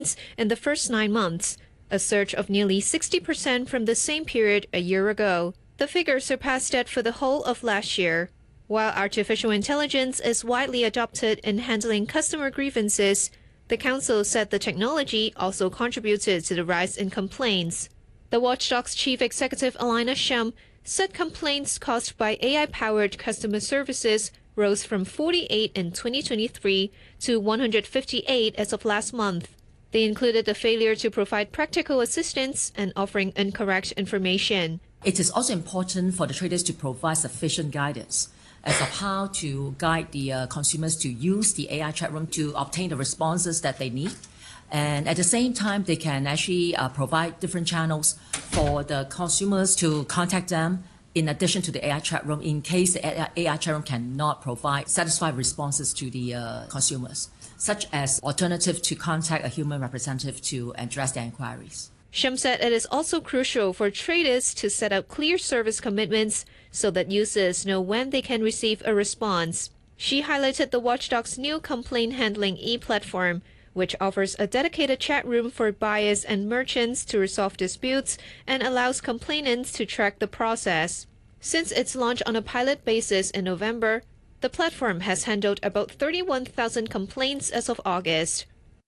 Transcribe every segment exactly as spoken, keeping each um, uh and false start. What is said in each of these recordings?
in the first nine months, a surge of nearly sixty percent from the same period a year ago. The figure surpassed that for the whole of last year. While artificial intelligence is widely adopted in handling customer grievances, the council said the technology also contributed to the rise in complaints. The watchdog's chief executive Alina Shum said complaints caused by A I-powered customer services rose from forty-eight in twenty twenty-three to one hundred fifty-eight as of last month. They included the failure to provide practical assistance and offering incorrect information. It is also important for the traders to provide sufficient guidance as of how to guide the uh, consumers to use the A I chat room to obtain the responses that they need. And at the same time, they can actually uh, provide different channels for the consumers to contact them in addition to the A I chat room in case the A I chat room cannot provide satisfied responses to the uh, consumers, such as alternative to contact a human representative to address their inquiries. Shum said it is also crucial for traders to set out clear service commitments so that users know when they can receive a response. She highlighted the watchdog's new complaint handling e-platform, which offers a dedicated chat room for buyers and merchants to resolve disputes and allows complainants to track the process. Since its launch on a pilot basis in November, the platform has handled about thirty-one thousand complaints as of August.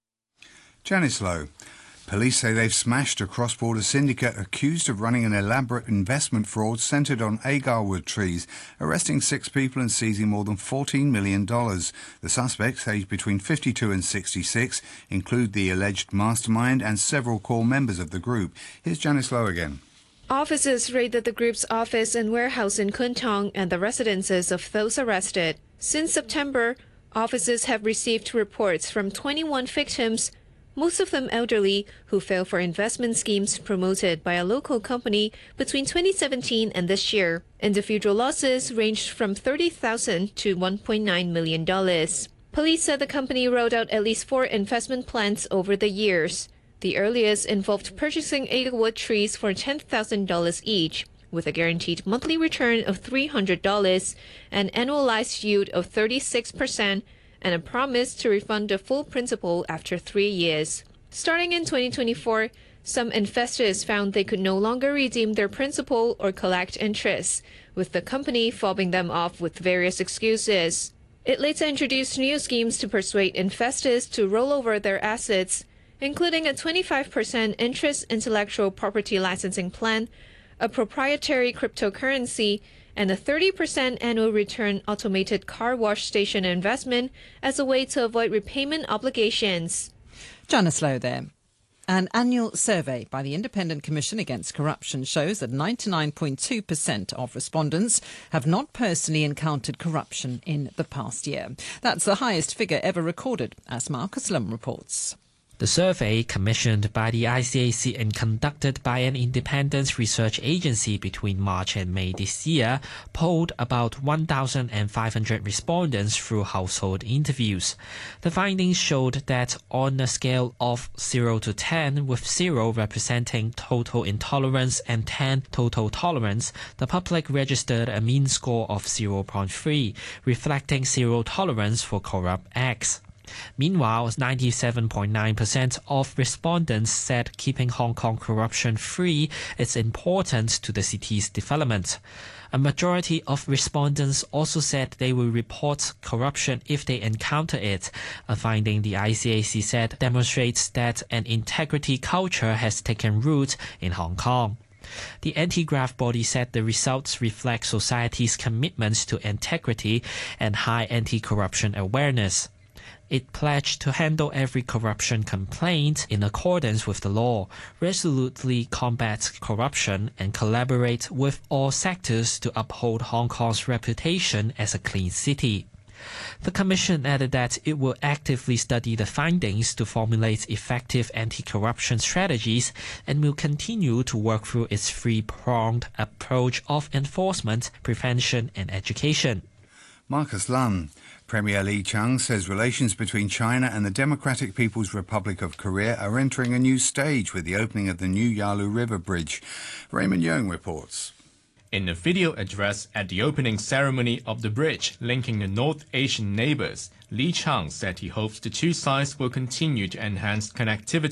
Janice Lowe. Police say they've smashed a cross-border syndicate accused of running an elaborate investment fraud centred on agarwood trees, arresting six people and seizing more than fourteen million dollars. The suspects, aged between fifty-two and sixty-six, include the alleged mastermind and several core members of the group. Here's Janice Lowe again. Officers raided the group's office and warehouse in Kwun Tong and the residences of those arrested. Since September, officers have received reports from twenty-one victims, most of them elderly, who fell for investment schemes promoted by a local company between twenty seventeen and this year. Individual losses ranged from thirty thousand dollars to one point nine million dollars. Police said the company rolled out at least four investment plans over the years. The earliest involved purchasing agarwood trees for ten thousand dollars each, with a guaranteed monthly return of three hundred dollars, an annualized yield of thirty-six percent, and a promise to refund the full principal after three years. Starting in twenty twenty-four, some investors found they could no longer redeem their principal or collect interest, with the company fobbing them off with various excuses. It later introduced new schemes to persuade investors to roll over their assets, including a twenty-five percent interest intellectual property licensing plan, a proprietary cryptocurrency, and a thirty percent annual return automated car wash station investment as a way to avoid repayment obligations. Janice Lowe there. An annual survey by the Independent Commission Against Corruption shows that ninety-nine point two percent of respondents have not personally encountered corruption in the past year. That's the highest figure ever recorded, as Marcus Lum reports. The survey, commissioned by the I C A C and conducted by an independent research agency between March and May this year, polled about one thousand five hundred respondents through household interviews. The findings showed that on a scale of zero to ten, with zero representing total intolerance and ten total tolerance, the public registered a mean score of zero point three, reflecting zero tolerance for corrupt acts. Meanwhile, ninety-seven point nine percent of respondents said keeping Hong Kong corruption-free is important to the city's development. A majority of respondents also said they will report corruption if they encounter it, a finding the I C A C said demonstrates that an integrity culture has taken root in Hong Kong. The anti-graft body said the results reflect society's commitments to integrity and high anti-corruption awareness. It pledged to handle every corruption complaint in accordance with the law, resolutely combat corruption, and collaborate with all sectors to uphold Hong Kong's reputation as a clean city. The Commission added that it will actively study the findings to formulate effective anti-corruption strategies and will continue to work through its three-pronged approach of enforcement, prevention, and education. Marcus Lum. Premier Li Qiang says relations between China and the Democratic People's Republic of Korea are entering a new stage with the opening of the new Yalu River Bridge. Raymond Yeung reports. In a video address at the opening ceremony of the bridge linking the North Asian neighbors, Li Chang said he hopes the two sides will continue to enhance connectivity